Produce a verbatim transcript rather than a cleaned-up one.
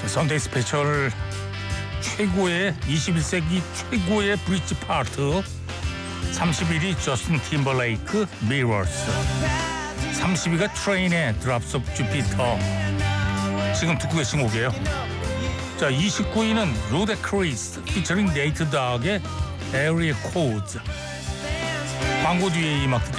선데이 스페셜 최고의 이십일 세기 최고의 브릿지 파트. 삼십 일이 저스틴 팀버레이크 Mirrors, 삼십 위가 트레인의 Drops of Jupiter. 지금 듣고 계신 곡이에요. 자, 이십구 위는 루데크리스 피처링 네이트 닥의 Area Codes. 광고 뒤에 이 음악 듣겠습니다.